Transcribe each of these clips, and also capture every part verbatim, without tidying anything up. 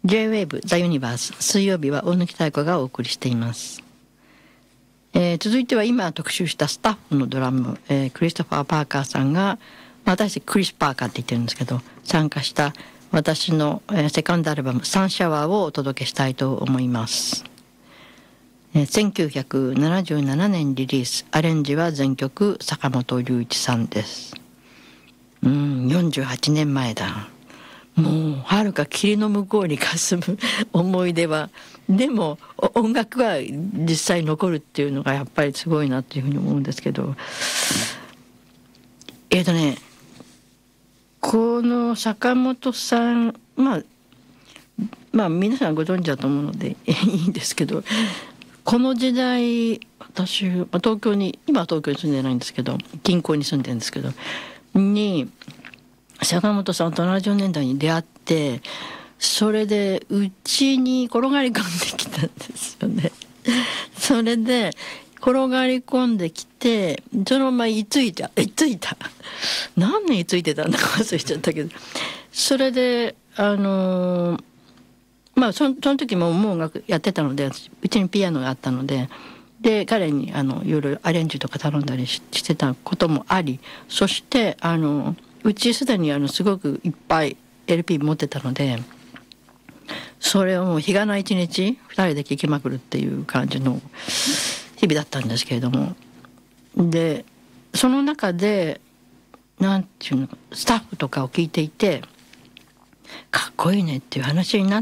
J-ウェーブ The Universe 水曜日は大貫妙子がお送りしています。えー、続いては今特集したスタッフのドラム、えー、クリストファー・パーカーさんが、まあ、私クリス・パーカーって言ってるんですけど参加した私の、えー、セカンドアルバムサンシャワーをお届けしたいと思います。えー、せんきゅうひゃくななじゅうななねんリリース、アレンジは全曲坂本龍一さんです。うん、よんじゅうはちねんまえだ。もうはるか霧の向こうに霞む思い出は、でも音楽は実際残るっていうのがやっぱりすごいなっていうふうに思うんですけど、えーとねこの坂本さん、まあまあ皆さんご存知だと思うのでいいんですけど、この時代私東京に今は東京に住んでないんですけど近郊に住んでるんですけどに坂本さんとななじゅうねんだいに出会って、それでうちに転がり込んできたんですよね。それで転がり込んできてそのまま居ついた居ついた何年居ついてたんだか忘れちゃったけど、それであのー、まあその、その時ももう音楽やってたのでうちにピアノがあったのでで彼にあのいろいろアレンジとか頼んだり し, してたこともあり、そしてあのうちすでにあのすごくいっぱい エルピー 持ってたので、それをもう日がない一日ふたりで聴きまくるっていう感じの日々だったんですけれども、でその中でなんていうのスタッフとかを聞いていてかっこいいねっていう話になって、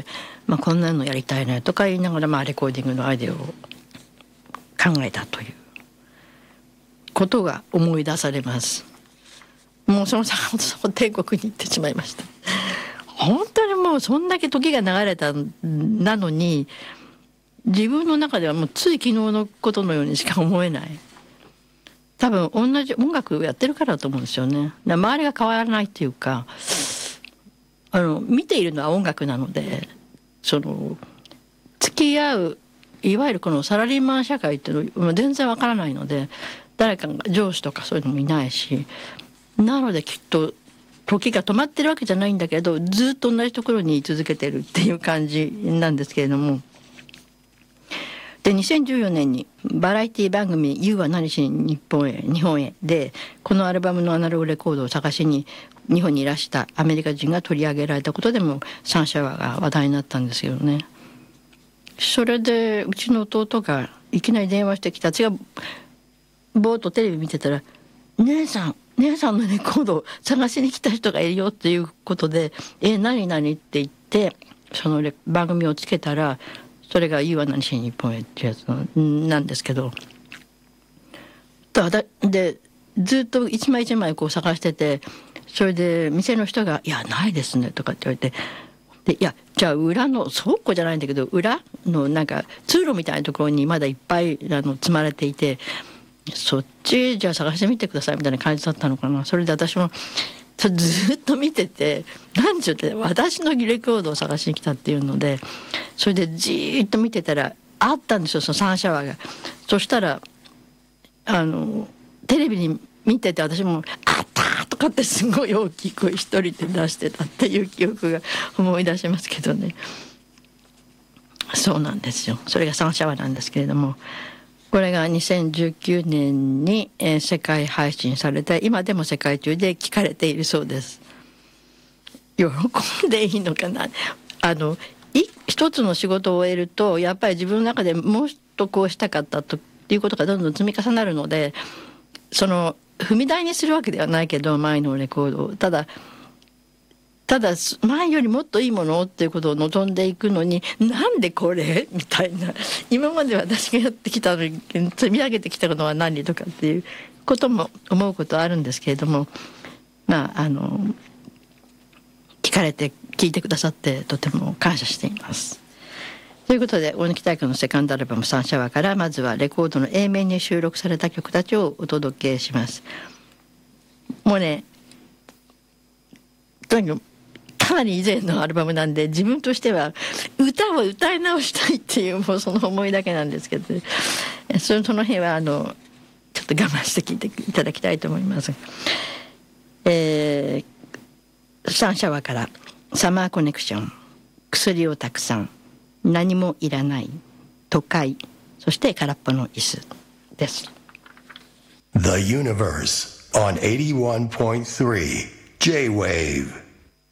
まあ、こんなのやりたいねとか言いながら、まあ、レコーディングのアイデアを考えたということが思い出されます。もうその坂本さんも天国に行ってしまいました。本当にもうそんだけ時が流れたなのに自分の中ではもうつい昨日のことのようにしか思えない。多分同じ音楽をやってるからだと思うんですよね。周りが変わらないっていうか、あの見ているのは音楽なので、その付き合ういわゆるこのサラリーマン社会っていうのは全然わからないので、誰かが上司とかそういうのもいないし、なのできっと時が止まってるわけじゃないんだけどずっと同じところに居続けてるっていう感じなんですけれども、でにせんじゅうよねんにバラエティ番組「ユーは何しに日本へ日本へ」でこのアルバムのアナログレコードを探しに日本にいらしたアメリカ人が取り上げられたことでもサンシャワーが話題になったんですよね。それでうちの弟がいきなり電話してきた。私がぼーっとテレビ見てたら「姉さん姉さんのレコードを探しに来た人がいるよ」っていうことで「え何何?」って言ってその番組をつけたら、それが「ユーは何しに日本へ」っていうやつなんですけど、でずっと一枚一枚こう探してて、それで店の人が「いやないですね」とかって言われて、でいやじゃあ裏の倉庫じゃないんだけど裏のなんか通路みたいなところにまだいっぱいあの積まれていて、そっちじゃあ探してみてくださいみたいな感じだったのかな。それで私もずっと見てて、何ちゅうって私のレコードを探しに来たっていうので、それでじーっと見てたらあったんですよ、そのサンシャワーが。そしたらあのテレビに見てて私も「あった!」とかってすごい大きい声一人で出してたっていう記憶が思い出しますけどね。そうなんですよ。それがサンシャワーなんですけれども、これがにせんじゅうきゅうねんに、えー、世界配信されて今でも世界中で聴かれているそうです。喜んでいいのかな。あのい一つの仕事を終えるとやっぱり自分の中でもう一度こうしたかったということがどんどん積み重なるので、その踏み台にするわけではないけど前のレコードをただただ前よりもっといいものっていうことを望んでいくのに、なんでこれみたいな、今まで私がやってきたのに積み上げてきたのは何とかっていうことも思うことはあるんですけれども、まああの聞かれて聞いてくださってとても感謝しています。ということで大貫妙子のセカンドアルバムサンシャワーからまずはレコードの A 面に収録された曲たちをお届けします。もうねとにかくかなり以前のアルバムなんで自分としては歌を歌い直したいっていうもうその思いだけなんですけど、そのその辺はあのちょっと我慢して聴いていただきたいと思います。えー、サンシャワーからサマーコネクション。 薬をたくさん、何もいらない都会、そして空っぽの椅子です。 The Universe on エイティワンポイントスリー J-Wave